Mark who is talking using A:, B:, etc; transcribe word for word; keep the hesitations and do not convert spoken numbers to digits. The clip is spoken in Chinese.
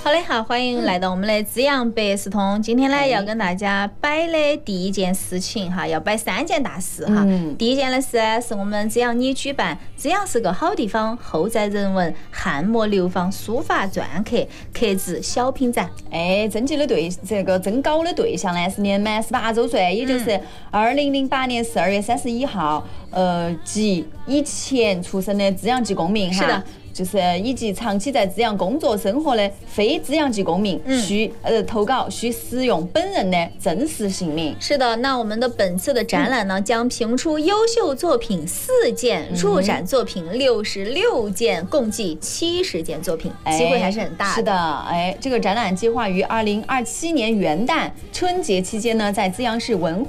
A: 好嘞，好，欢迎来到我们的滋养百事通。今天呢，要跟大家摆的第一件事情哈，要摆三件大事哈。
B: 嗯、
A: 第一件呢是是我们滋养你举办滋养是个好地方后在人文汉末流芳书法篆刻刻字小品展。
B: 哎，征集的对这个征稿的对象呢是年满十八周岁，也就是二零零八年十二月三十一号，呃，及以前出生的滋养籍公民哈。
A: 是的。
B: 就是以及长期在滋养工作生活的非滋养籍公民，
A: 嗯、
B: 需呃投稿需使用本人的真实姓名。
A: 是的，那我们的本次的展览呢，嗯、将评出优秀作品四件，入展作品六十六件，共计七十件作品，
B: 哎、
A: 机会还是很大的。
B: 是的，哎，这个展览计划于二零二七年元旦春节期间呢，在滋养市文化